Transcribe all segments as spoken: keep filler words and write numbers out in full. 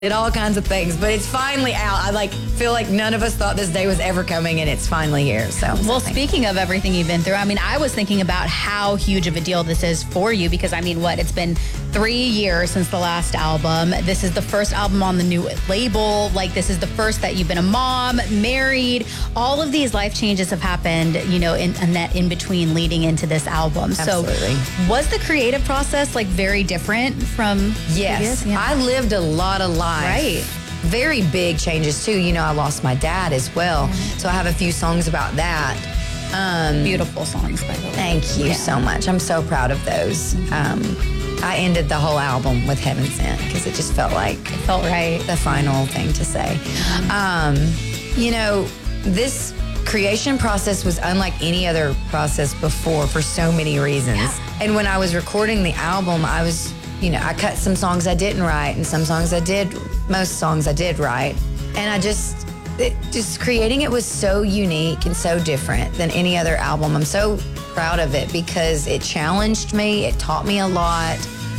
did all kinds of things, but it's finally out. I like feel like none of us thought this day was ever coming, and it's finally here. So, well, speaking of everything you've been through, I mean, I was thinking about how huge of a deal this is for you because, I mean, what, it's been three years since the last album. This is the first album on the new label. Like, this is the first that you've been a mom, married. All of these life changes have happened, you know, in, in that in between leading into this album. Absolutely. So, was the creative process like very different from? Yes, yeah. I lived a lot of life. Right. Very big changes too. You know, I lost my dad as well. Mm-hmm. So I have a few songs about that. Um, Beautiful songs, by the way. Thank you yeah. so much. I'm so proud of those. Mm-hmm. Um, I ended the whole album with Heaven Sent because it just felt like it felt right. The final thing to say. Mm-hmm. Um, you know, this creation process was unlike any other process before for so many reasons. Yeah. And when I was recording the album, I was You know, I cut some songs I didn't write and some songs I did, most songs I did write. And I just, it, just creating it was so unique and so different than any other album. I'm so proud of it because it challenged me. It taught me a lot.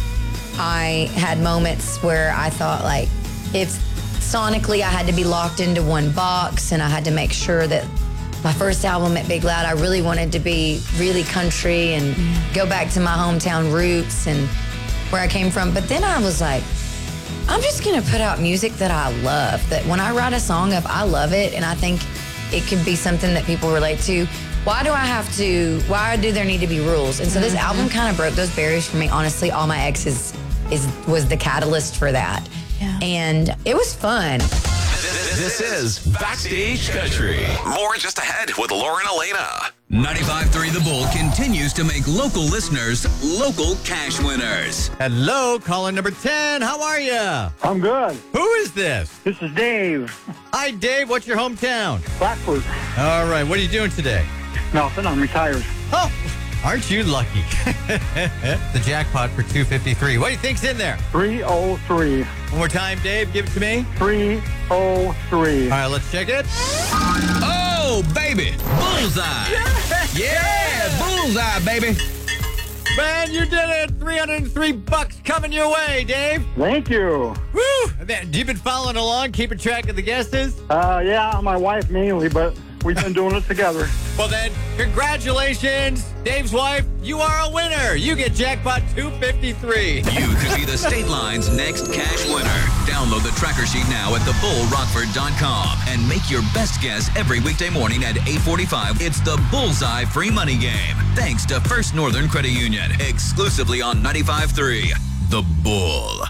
I had moments where I thought like, if sonically I had to be locked into one box and I had to make sure that my first album at Big Loud, I really wanted to be really country and mm. go back to my hometown roots and where I came from. But then I was like, I'm just gonna put out music that I love, that when I write a song of, I love it and I think it could be something that people relate to. Why do I have to, why do there need to be rules? And so this mm-hmm. album kind of broke those barriers for me. Honestly, All My Exes is, was the catalyst for that. Yeah. And it was fun. This is Backstage Country. More just ahead with Lauren Elena. ninety-five point three The Bull continues to make local listeners local cash winners. Hello, caller number ten. How are you? I'm good. Who is this? This is Dave. Hi, Dave. What's your hometown? Blackford. All right. What are you doing today? Nothing. I'm retired. Oh, aren't you lucky? The jackpot for two fifty-three. What do you think's in there? three oh three. One more time, Dave. Give it to me. three oh three. All right, let's check it. Oh, baby. Bullseye. Yeah, bullseye, baby. Man, you did it. three hundred three bucks coming your way, Dave. Thank you. Woo! Man, you been following along, keeping track of the guesses? Uh, yeah, my wife mainly, but we've been doing it together. Well then, congratulations, Dave's wife. You are a winner. You get jackpot two fifty-three. You could be the State Line's next cash winner. Download the tracker sheet now at the bull rockford dot com and make your best guess every weekday morning at eight forty-five. It's the Bullseye Free Money Game. Thanks to First Northern Credit Union. Exclusively on ninety-five point three The Bull.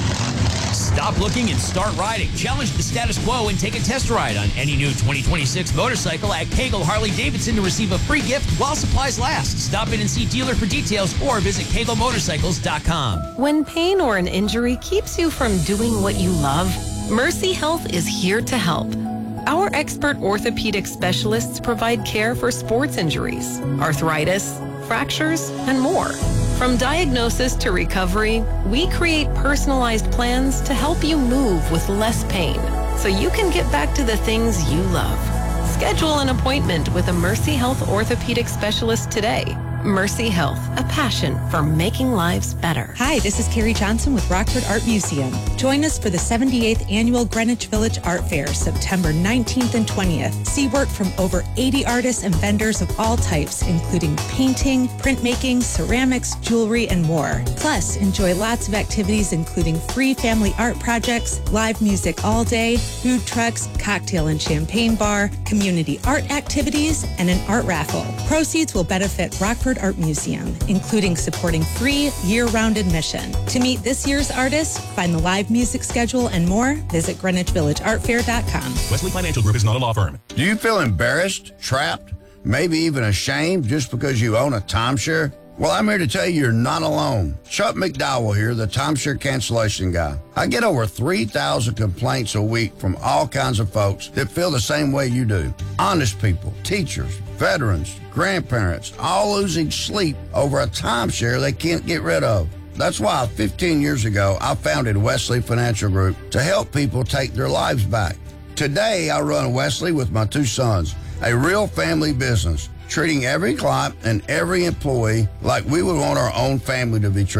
Stop looking and start riding. Challenge the status quo and take a test ride on any new twenty twenty-six motorcycle at Kegel Harley-Davidson to receive a free gift while supplies last. Stop in and see dealer for details or visit kegel motorcycles dot com. When pain or an injury keeps you from doing what you love, Mercy Health is here to help. Our expert orthopedic specialists provide care for sports injuries, arthritis, fractures, and more. From diagnosis to recovery, we create personalized plans to help you move with less pain so you can get back to the things you love. Schedule an appointment with a Mercy Health orthopedic specialist today. Mercy Health, a passion for making lives better. Hi, this is Carrie Johnson with Rockford Art Museum. Join us for the seventy-eighth Annual Greenwich Village Art Fair, September nineteenth and twentieth. See work from over eighty artists and vendors of all types, including painting, printmaking, ceramics, jewelry, and more. Plus, enjoy lots of activities including free family art projects, live music all day, food trucks, cocktail and champagne bar, community art activities, and an art raffle. Proceeds will benefit Rockford Art Museum, including supporting free year-round admission. To meet this year's artists, find the live music schedule and more, visit greenwich village art fair dot com. Wesley Financial Group is not a law firm. Do you feel embarrassed, trapped, maybe even ashamed just because you own a timeshare? Well, I'm here to tell you you're not alone. Chuck McDowell here, the timeshare cancellation guy. I get over three thousand complaints a week from all kinds of folks that feel the same way you do. Honest people, teachers, veterans, grandparents, all losing sleep over a timeshare they can't get rid of. That's why fifteen years ago, I founded Wesley Financial Group to help people take their lives back. Today, I run Wesley with my two sons, a real family business, treating every client and every employee like we would want our own family to be treated.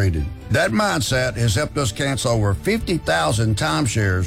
That mindset has helped us cancel over fifty thousand timeshares